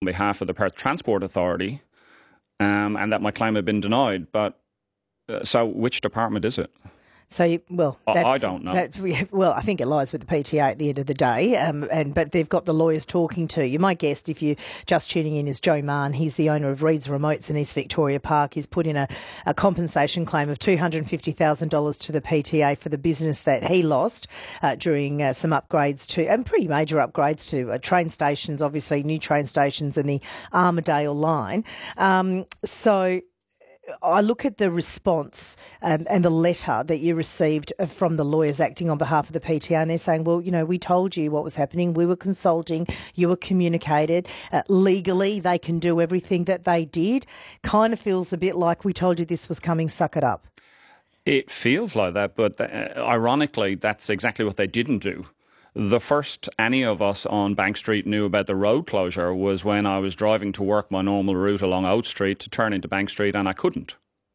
behalf of the Perth Transport Authority, and that my claim had been denied. But so which department is it? So, I don't know. I think it lies with the PTA at the end of the day, but they've got the lawyers talking to you. My guest, if you're just tuning in, is Joe Mahon. He's the owner of Reed's Remotes in East Victoria Park. He's put in a compensation claim of $250,000 to the PTA for the business that he lost during some upgrades and pretty major upgrades to train stations, obviously new train stations and the Armidale line. So I look at the response and the letter that you received from the lawyers acting on behalf of the PTA, and they're saying, well, we told you what was happening. We were consulting. You were communicated. Legally, they can do everything that they did. Kind of feels a bit like we told you this was coming, suck it up. It feels like that, but ironically, that's exactly what they didn't do. The first any of us on Bank Street knew about the road closure was when I was driving to work my normal route along Oat Street to turn into Bank Street, and I couldn't.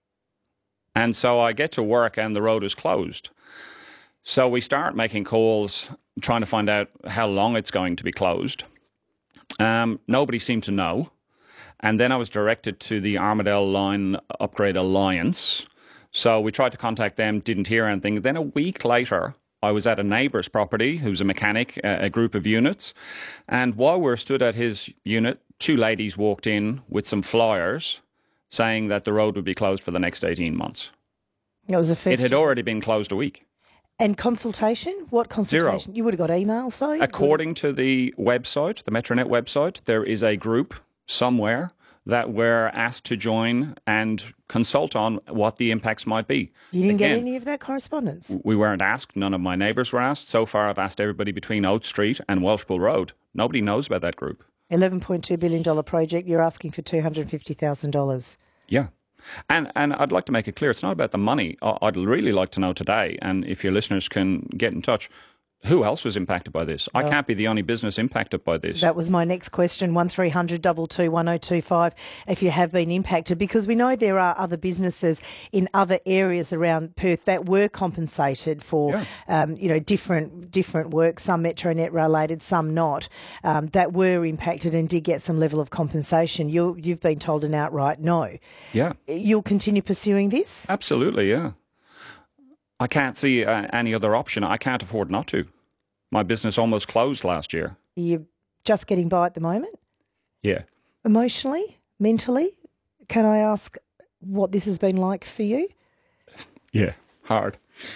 And so I get to work and the road is closed. So we start making calls, trying to find out how long it's going to be closed. Nobody seemed to know. And then I was directed to the Armidale Line Upgrade Alliance. So we tried to contact them, didn't hear anything. Then a week later, I was at a neighbour's property who's a mechanic, a group of units. And while we were stood at his unit, two ladies walked in with some flyers saying that the road would be closed for the next 18 months. It was a first. It had already been closed a week. And consultation? What consultation? Zero. You would have got emails though? According to the website, the Metronet website, there is a group somewhere that we're asked to join and consult on what the impacts might be. You didn't get any of that correspondence? We weren't asked. None of my neighbours were asked. So far, I've asked everybody between Oat Street and Welshpool Road. Nobody knows about that group. $11.2 billion project. You're asking for $250,000. Yeah. And I'd like to make it clear, it's not about the money. I'd really like to know today, and if your listeners can get in touch, who else was impacted by this? I can't be the only business impacted by this. That was my next question, 1300 222 1025, if you have been impacted, because we know there are other businesses in other areas around Perth that were compensated for, different work, some Metronet related, some not, that were impacted and did get some level of compensation. You've been told an outright no. Yeah. You'll continue pursuing this? Absolutely, yeah. I can't see any other option. I can't afford not to. My business almost closed last year. You're just getting by at the moment? Yeah. Emotionally, mentally, can I ask what this has been like for you? Yeah, hard.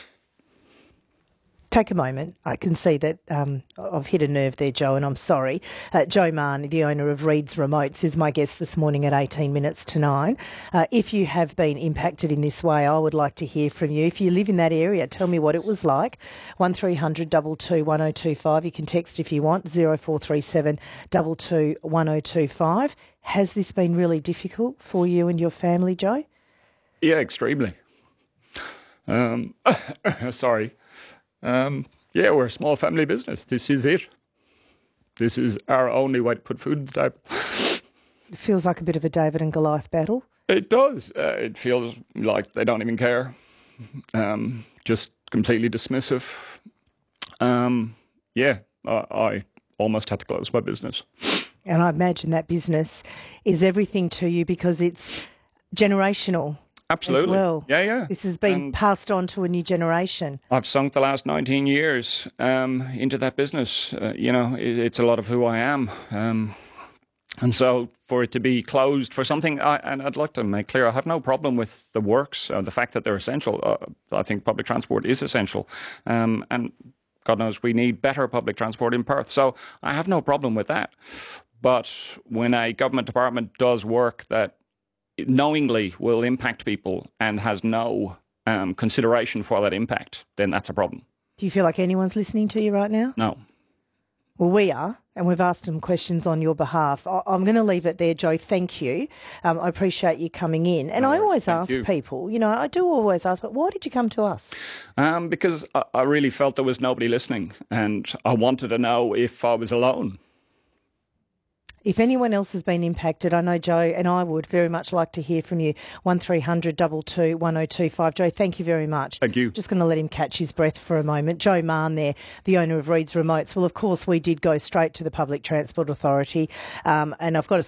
Take a moment. I can see that I've hit a nerve there, Joe, and I'm sorry. Joe Mahon, the owner of Reed's Remotes, is my guest this morning at 18 minutes to 9. If you have been impacted in this way, I would like to hear from you. If you live in that area, tell me what it was like. 1300 222 1025. You can text if you want, 0437 22 1025. Has this been really difficult for you and your family, Joe? Yeah, extremely. Sorry. We're a small family business. This is it. This is our only way to put food on the table. It feels like a bit of a David and Goliath battle. It does. It feels like they don't even care. Just completely dismissive. I almost had to close my business. And I imagine that business is everything to you because it's generational. Absolutely. As well. Yeah. This has been passed on to a new generation. I've sunk the last 19 years into that business. It's a lot of who I am. And so for it to be closed for something, and I'd like to make clear, I have no problem with the works, the fact that they're essential. I think public transport is essential. And God knows we need better public transport in Perth. So I have no problem with that. But when a government department does work that knowingly will impact people and has no consideration for that impact, then that's a problem. Do you feel like anyone's listening to you right now? No. Well, we are, and we've asked them questions on your behalf. I'm going to leave it there, Joe. Thank you. I appreciate you coming in. And I always ask people, I do always ask, but why did you come to us? Because I really felt there was nobody listening, and I wanted to know if I was alone. If anyone else has been impacted, I know Joe and I would very much like to hear from you. 1300 222 1025. Joe, thank you very much. Thank you. Just going to let him catch his breath for a moment. Joe Mahon there, the owner of Reed's Remotes. Well, of course, we did go straight to the Public Transport Authority, and I've got to